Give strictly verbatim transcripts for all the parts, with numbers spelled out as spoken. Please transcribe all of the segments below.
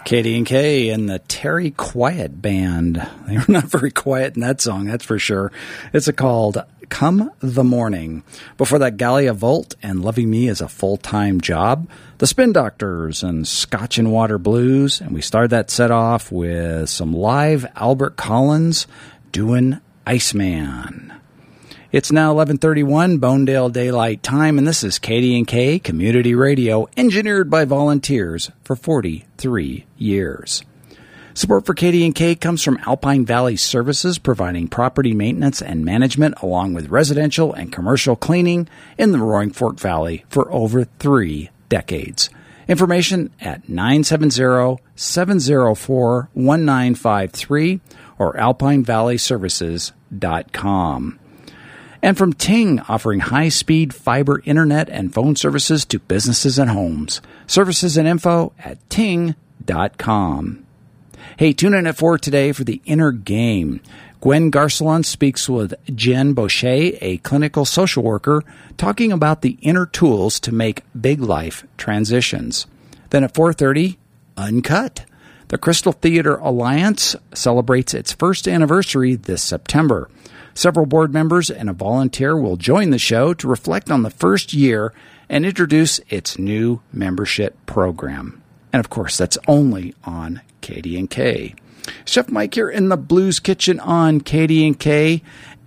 Katie and Kay and the Terry Quiet Band. They were not very quiet in that song, that's for sure. It's called Come the Morning. Before that, Gallia Volt and Loving Me is a Full-Time Job. The Spin Doctors and Scotch and Water Blues. And we started that set off with some live Albert Collins doing Iceman. It's now eleven thirty-one, Bonedale Daylight Time, and this is Katie and Kay Community Radio, engineered by volunteers for forty-three years. Support for Katie and Kay comes from Alpine Valley Services, providing property maintenance and management along with residential and commercial cleaning in the Roaring Fork Valley for over three decades. Information at nine seven zero, seven zero four, one nine five three or alpine valley services dot com. And from Ting, offering high-speed fiber internet and phone services to businesses and homes. Services and info at ting dot com. Hey, tune in at four today for The Inner Game. Gwen Garcelon speaks with Jen Boucher, a clinical social worker, talking about the inner tools to make big life transitions. Then at four thirty, Uncut. The Crystal Theater Alliance celebrates its first anniversary this September. Several board members and a volunteer will join the show to reflect on the first year and introduce its new membership program. And of course, that's only on Katie and Kay. Chef Mike here in the Blues Kitchen on Katie and Kay.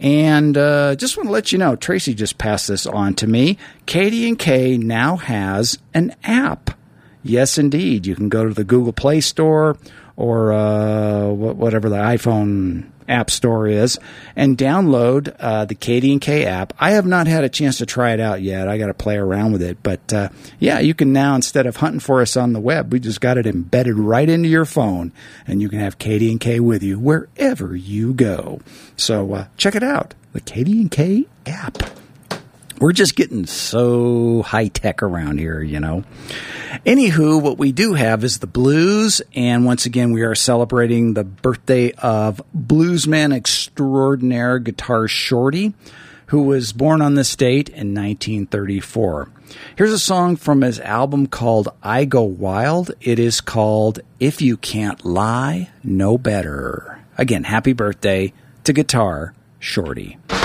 And uh, just want to let you know, Tracy just passed this on to me. Katie and Kay now has an app. Yes, indeed. You can go to the Google Play Store or uh, whatever the iPhone App Store is and download uh, the Katie and Kay app. I have not had a chance to try it out yet. I got to play around with it. But uh, yeah, you can now, instead of hunting for us on the web, we just got it embedded right into your phone, and you can have Katie and Kay with you wherever you go. So uh, check it out, the Katie and Kay app. We're just getting so high-tech around here, you know. Anywho, what we do have is the blues, and once again, we are celebrating the birthday of bluesman extraordinaire Guitar Shorty, who was born on this date in nineteen thirty-four. Here's a song from his album called I Go Wild. It is called If You Can't Lie, No Better. Again, happy birthday to Guitar Shorty.